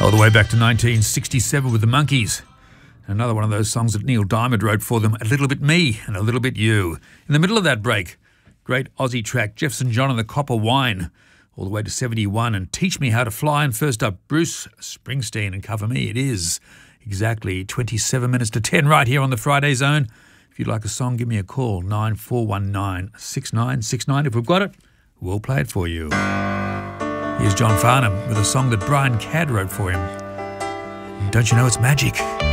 All the way back to 1967 with the Monkees. Another one of those songs that Neil Diamond wrote for them, A Little Bit Me and A Little Bit You. In the middle of that break, great Aussie track, Jefferson John and the Copper Wine, all the way to 71, and Teach Me How to Fly. And first up, Bruce Springsteen and Cover Me. It is exactly 27 minutes to 10 right here on the Friday Zone. If you'd like a song, give me a call, 9419 6969. If we've got it, we'll play it for you. Here's John Farnham with a song that Brian Cadd wrote for him. Don't you know it's magic?